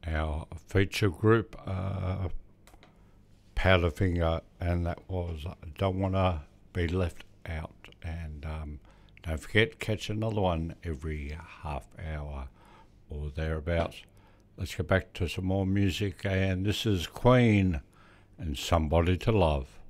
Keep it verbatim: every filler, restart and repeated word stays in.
our feature group, uh, Powderfinger, and that was Don't Wanna Be Left Out. And um, don't forget, catch another one every half hour or thereabouts. Let's get back to some more music, and this is Queen and Somebody to Love.